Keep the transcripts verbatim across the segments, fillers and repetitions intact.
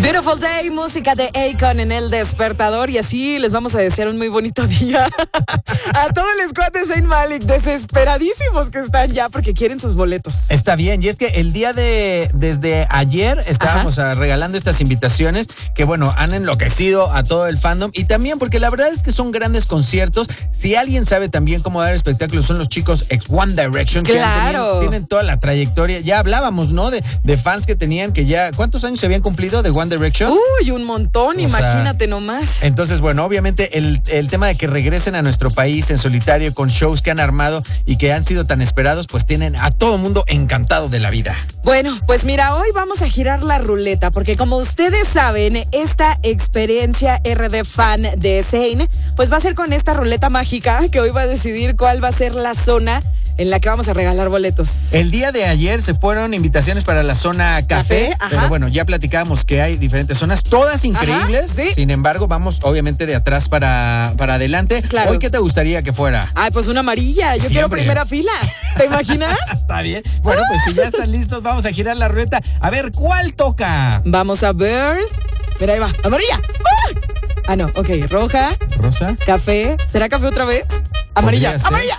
Beautiful Day, música de Akon en El Despertador. Y así les vamos a desear un muy bonito día a todos los cuates de Saint Malik, desesperadísimos que están ya porque quieren sus boletos. Está bien, y es que el día de, desde ayer estábamos Ajá. regalando estas invitaciones que bueno, han enloquecido a todo el fandom y también porque la verdad es que son grandes conciertos. Si alguien sabe también cómo dar espectáculos son los chicos ex One Direction, claro. que han tenido, tienen toda la trayectoria. Ya hablábamos, ¿no? De, de fans que tenían que ya, ¿cuántos años se habían cumplido de One Direction? Uy, un montón, o imagínate sea, nomás. Entonces, bueno, obviamente el, el tema de que regresen a nuestro país en solitario con shows que han armado y que han sido tan esperados, pues tienen a todo mundo encantado de la vida. Bueno, pues mira, hoy vamos a girar la ruleta porque como ustedes saben, esta experiencia R D Fan de Zayn, pues va a ser con esta ruleta mágica que hoy va a decidir cuál va a ser la zona en la que vamos a regalar boletos. El día de ayer se fueron invitaciones para la zona café, café pero bueno, ya platicábamos que hay diferentes zonas, todas increíbles. Ajá, ¿sí? Sin embargo, vamos obviamente de atrás para, para adelante. Claro. ¿Hoy qué te gustaría que fuera? Ay, pues una amarilla. Yo Siempre. quiero primera fila. ¿Te imaginas? Está bien. Bueno, pues si ya están listos, vamos a girar la ruleta. A ver, ¿cuál toca? Vamos a ver. Mira, ahí va. ¡Amarilla! ¡Ay! Ah, no, ok. Roja. Rosa. Café. ¿Será café otra vez? Amarilla. ¡Amarilla!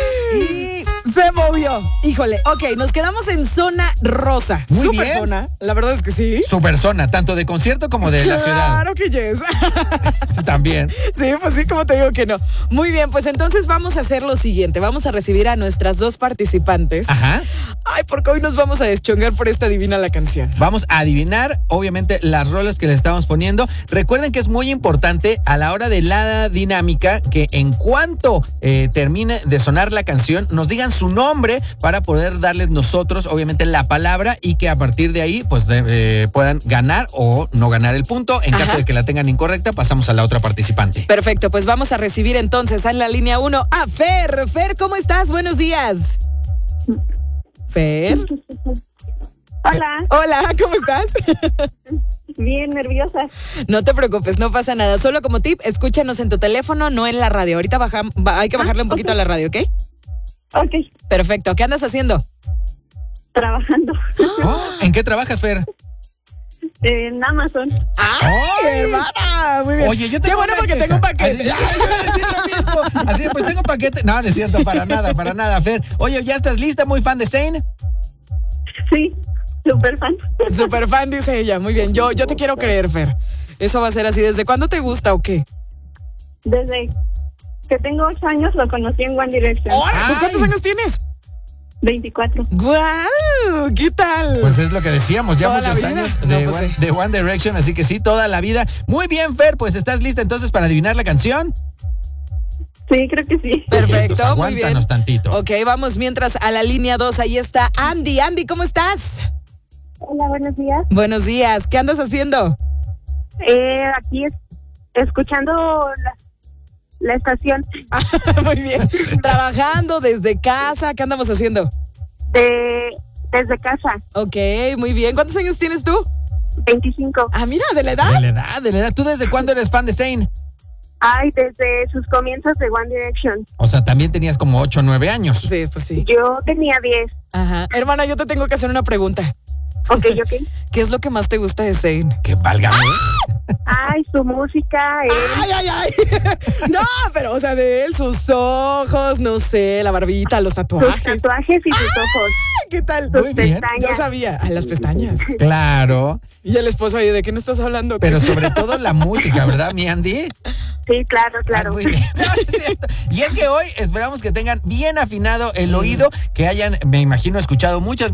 Y se movió. Híjole, ok, nos quedamos en zona rosa. Muy Super bien. zona, la verdad es que sí. Super zona, tanto de concierto como de claro la ciudad. Claro que yes. También. Sí, pues sí, como te digo que no. Muy bien, pues entonces vamos a hacer lo siguiente. Vamos a recibir a nuestras dos participantes. Ajá. Ay, porque hoy nos vamos a deschongar por esta Adivina la Canción. Vamos a adivinar, obviamente, las rolas que le estamos poniendo. Recuerden que es muy importante a la hora de la dinámica que en cuanto eh, termine de sonar la canción, nos digan su nombre para poder darles nosotros, obviamente, la palabra y que a partir de ahí, pues, de, eh, puedan ganar o no ganar el punto. En Ajá. caso de que la tengan incorrecta, pasamos a la otra participante. Perfecto, pues vamos a recibir entonces en la línea uno a Fer. Fer, ¿cómo estás? Buenos días. Fer. Hola. Hola, ¿cómo estás? Bien nerviosa. No te preocupes, no pasa nada. Solo como tip, escúchanos en tu teléfono, no en la radio. Ahorita baja, va, hay que bajarle un poquito okay. a la radio, ¿ok? Ok. Perfecto. ¿Qué andas haciendo? Trabajando. Oh, ¿en qué trabajas, Fer? En Amazon. ¡Ay, ¡Ay! hermana! Muy bien. Oye, yo tengo Qué bueno porque tengo un paquete. Así, yo voy a decir lo mismo. Así, pues tengo paquete. No, no es cierto, para nada, para nada, Fer. Oye, ¿ya estás lista? ¿Muy fan de Zayn? Sí, súper fan. Súper fan, dice ella. Muy bien. Yo, yo te quiero creer, Fer. Eso va a ser así. ¿Desde cuándo te gusta o qué? Desde que tengo ocho años lo conocí en One Direction. ¡Ahora! ¿Pues cuántos años tienes? veinticuatro. ¡Guau! ¿Qué tal? Pues es lo que decíamos, ya ¿Toda muchos años de, no, pues One, sí. de One Direction, así que sí, toda la vida. Muy bien, Fer, pues ¿estás lista entonces para adivinar la canción? Sí, creo que sí. Perfecto, entonces, muy bien. Aguántanos tantito. Ok, vamos mientras a la línea dos, ahí está Andy. Andy, ¿cómo estás? Hola, buenos días. Buenos días, ¿qué andas haciendo? Eh, aquí es, escuchando la, la estación. Muy bien, trabajando desde casa, ¿qué andamos haciendo? De, desde casa. Ok, muy bien, ¿cuántos años tienes tú? veinticinco. Ah, mira, ¿de la edad? De la edad, de la edad. ¿Tú desde cuándo eres fan de Zayn? Ay, desde sus comienzos de One Direction. O sea, también tenías como ocho o nueve años. Sí, pues sí. Yo tenía diez. Ajá. Hermana, yo te tengo que hacer una pregunta. Ok, ok. ¿Qué es lo que más te gusta de Zayn? Que válgame. Ay, su música. Él. Ay, ay, ay. No, pero, o sea, de él, sus ojos, no sé, la barbita, los tatuajes. Sus tatuajes y sus ojos. ¿Qué tal? Sus Muy bien. pestañas. Yo sabía, a las pestañas. Claro. Y el esposo ahí, ¿de qué no estás hablando? Pero sobre todo la música, ¿verdad, mi Andy? Sí, claro, claro. Ah, muy bien. No, es cierto. Y es que hoy esperamos que tengan bien afinado el oído, que hayan, me imagino, escuchado muchas